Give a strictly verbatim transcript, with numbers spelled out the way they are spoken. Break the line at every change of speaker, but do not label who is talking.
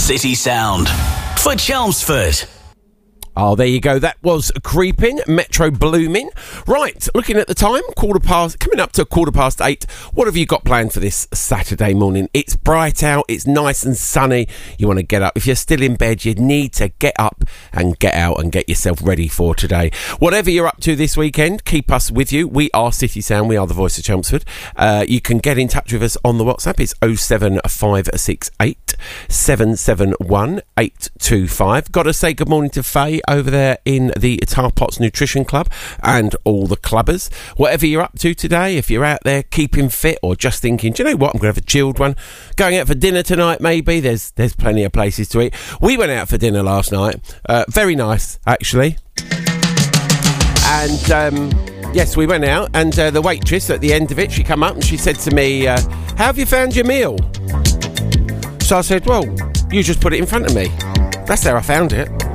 City Sound for Chelmsford.
Oh, there you go. That was Creeping, Metro Blooming. Right, looking at the time, quarter past, coming up to quarter past eight. What have you got planned for this Saturday morning? It's bright out, it's nice and sunny. You want to get up. If you're still in bed, you need to get up and get out and get yourself ready for today. Whatever you're up to this weekend, keep us with you. We are City Sound. We are the voice of Chelmsford. Uh, you can get in touch with us on the WhatsApp. It's oh seven five six eight seven seven one eight two five. Got to say good morning to Faye over there in the Tar Pots Nutrition Club and all the clubbers. Whatever you're up to today, if you're out there keeping fit or just thinking, do you know what, I'm going to have a chilled one, going out for dinner tonight maybe, there's there's plenty of places to eat. We went out for dinner last night, uh, very nice actually, and um, yes, we went out, and uh, the waitress at the end of it, she come up and she said to me, uh, how have you found your meal? So I said, well, you just put it in front of me. That's how I found it.